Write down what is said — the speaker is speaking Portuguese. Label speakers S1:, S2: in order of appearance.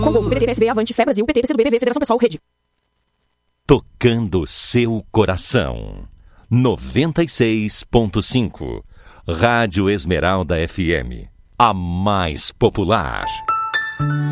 S1: Golfo, PDT, PSB, Avante, Fé Brasil, PT, PCdoB, BV, Federação Pessoal, Rede.
S2: Tocando seu coração. 96.5. Rádio Esmeralda FM. A mais popular.